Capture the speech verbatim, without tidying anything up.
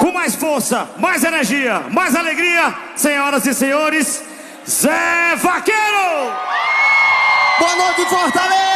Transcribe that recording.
Com mais força, mais energia, mais alegria, senhoras e senhores, Zé Vaqueiro! Boa noite, Fortaleza!